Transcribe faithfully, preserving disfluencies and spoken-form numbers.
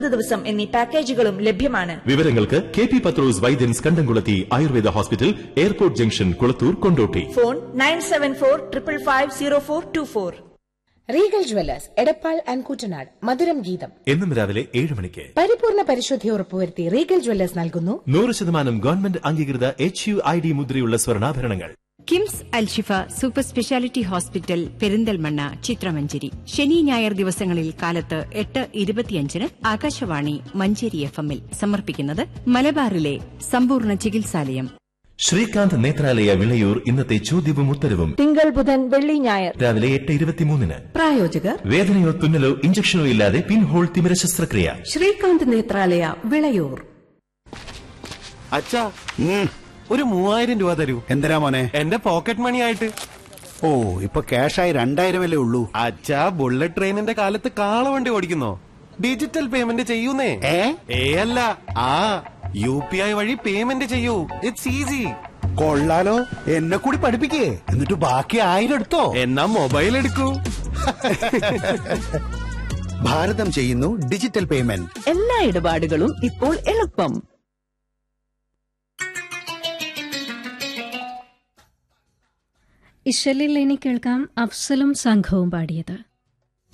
ദിവസം എന്നീ പാക്കേജുകളും ലഭ്യമാണ്. വിവരങ്ങൾക്ക് കെ പി പത്രോസ് വൈദ്യൻസ് കണ്ടംകുളത്തി Ayurveda hospital, airport junction, Kulathur, Kondotty. Phone nine seven four triple five zero four to four. Regal Jewellers Edappal and Koottanad മധുരം ഗീതം എന്നും രാവിലെ ഏഴ് മണിക്ക്. പരിപൂർണ പരിശുദ്ധി ഉറപ്പുവരുത്തി റീഗൽ ജ്വല്ലേഴ്സ് നൽകുന്നു നൂറ് ശതമാനം ഗവൺമെന്റ് അംഗീകൃത എച്ച് യു ഐ ഡി മുദ്രയുള്ള സ്വർണ്ണാഭരണങ്ങൾ. KIMS Alshifa super speciality hospital Perinthalmanna, ചിത്രമഞ്ചേരി. ശനി ഞായർ ദിവസങ്ങളിൽ കാലത്ത് എട്ട് ഇരുപത്തിയഞ്ചിന് ആകാശവാണി മഞ്ചേരി എഫ് എമ്മിൽ സമർപ്പിക്കുന്നത് മലബാറിലെ സമ്പൂർണ്ണ ചികിത്സാലയം. ശ്രീകാന്ത് നേത്രാലയ വിളയൂർ ഇന്നത്തെ ചോദ്യവും ഉത്തരവും തിങ്കൾ, ബുധൻ, വെള്ളി, ഞായർ രാവിലെ എട്ട് ഇരുപത്തിമൂന്നിന്. പ്രായോജകർ വേദനയോ തുന്നലോ ഇഞ്ചക്ഷനോ ഇല്ലാതെ പിൻഹോൾ തിമിര ശസ്ത്രക്രിയ. ശ്രീകാന്ത് നേത്രാലയ വിളയൂർ. അച്ഛാ, ഒരു മൂവായിരം രൂപ തരൂ. എന്തിനാ മോനെ? എന്റെ പോക്കറ്റ് മണി ആയിട്ട്. ഓ, ഇപ്പൊ ക്യാഷായി രണ്ടായിരം അല്ലേ ഉള്ളൂ. അച്ഛാ, ബുള്ളറ്റ് ട്രെയിനിന്റെ കാലത്ത് കാളവണ്ടി ഓടിക്കുന്നോ? Digital payment ചെയ്യൂന്നേ. ഏ ഏ അല്ല, ആ യു പി ഐ വഴി പേയ്മെന്റ് ചെയ്യൂ. It's easy. കൊള്ളാലോ, എന്നെ കൂടി പഠിപ്പിക്കേ, എന്നിട്ട് ബാക്കി ആയിരം എടുത്തോ. എന്നാ മൊബൈൽ എടുക്കൂ. ഭാരതം ചെയ്യുന്നു ഡിജിറ്റൽ പേയ്മെന്റ്. എല്ലാ ഇടപാടുകളും ഇപ്പോൾ എളുപ്പം. ഇശലിൽ ഇനി കേൾക്കാം അഫ്സലും സംഘവും പാടിയത്.